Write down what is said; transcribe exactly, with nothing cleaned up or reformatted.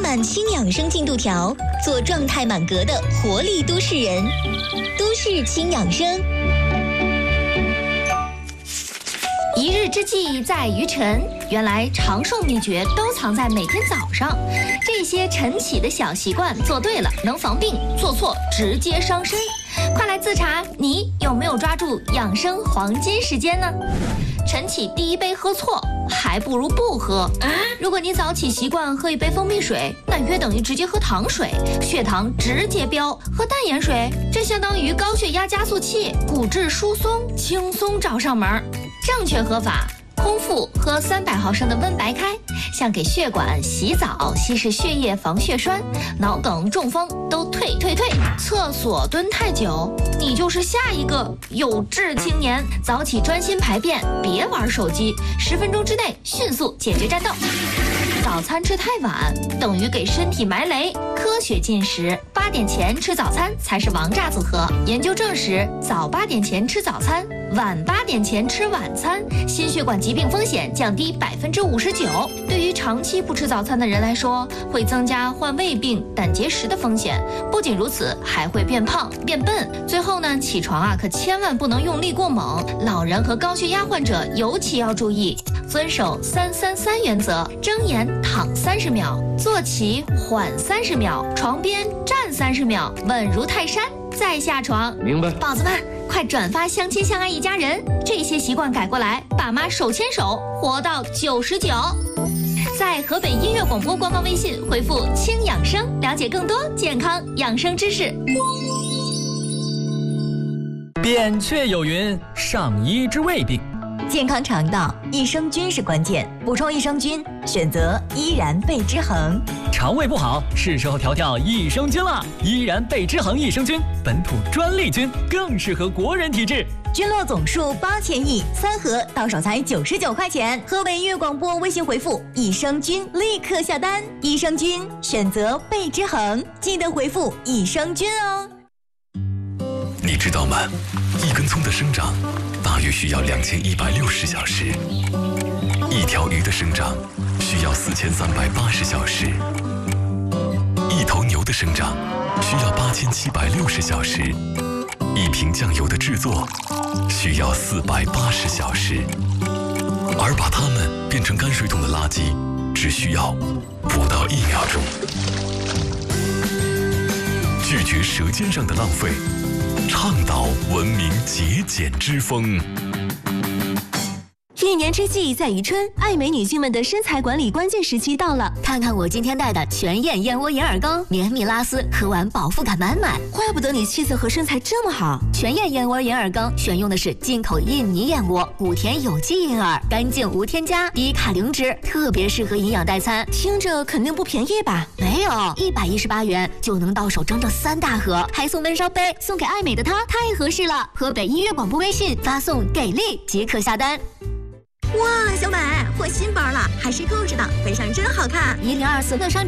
满轻养生进度条，做状态满格的活力都市人。都市轻养生。 一日之计在于晨，原来长寿秘诀都藏在每天早上。这些晨起的小习惯做对了能防病，做错直接伤身。快来自查，你有没有抓住养生黄金时间呢？晨起第一杯喝错，还不如不喝。如果你早起习惯喝一杯蜂蜜水，那约等于直接喝糖水，血糖直接飙；喝淡盐水，这相当于高血压加速器，骨质疏松轻松找上门。正确喝法：空腹喝三百毫升的温白开，像给血管洗澡，稀释血液防血栓，脑梗中风都退退退。厕所蹲太久，你就是下一个有志青年。早起专心排便，别玩手机，十分钟之内迅速解决战斗。早餐吃太晚等于给身体埋雷，科学进食，八点前吃早餐才是王炸组合。研究证实，早八点前吃早餐，晚八点前吃晚餐，心血管疾病风险降低百分之五十九。对于长期不吃早餐的人来说，会增加患胃病、胆结石的风险。不仅如此，还会变胖、变笨。最后呢，起床啊，可千万不能用力过猛。老人和高血压患者尤其要注意，遵守三三三原则：睁眼躺三十秒，坐起缓三十秒，床边站三十秒，稳如泰山，再下床。 明白。 宝子们，快转发相亲相爱一家人，这些习惯改过来，爸妈手牵手活到九十九。在河北音乐广播官方微信回复“轻养生”，了解更多健康养生知识。 扁鹊有云：上医治未病。 健康肠道，益生菌是关键，补充益生菌，选择依然贝之恒。 肠胃不好，是时候调调益生菌了。依然贝之恒益生菌，本土专利菌，更适合国人体质。 菌落总数八千亿，三盒到手才九十九块钱。河北音乐广播微信回复益生菌，立刻下单。益生菌选择贝之恒，记得回复益生菌哦。 你知道吗？一根葱的生长大约需要两千一百六十小时，一条鱼的生长需要四千三百八十小时，一头牛的生长需要八千七百六十小时，一瓶酱油的制作需要四百八十小时，而把它们变成泔水桶的垃圾只需要不到一秒钟。拒绝舌尖上的浪费，倡导文明节俭之风。 一年之计在于春，爱美女性们的身材管理关键时期到了。 看看我今天带的全燕燕窝银耳羹，绵密拉丝，喝完饱腹感满满。 怪不得你气色和身材这么好。 全燕燕窝银耳羹选用的是进口印尼燕窝，谷田有机银耳，干净无添加，低卡零脂，特别适合营养代餐。 听着肯定不便宜吧？ 没有，一百一十八元就能到手整整三大盒，还送温烧杯，送给爱美的她太合适了。河北音乐广播微信发送给力即可下单。 哇，小美，换新包了，还是购置的，背上真好看。 一零二四乐商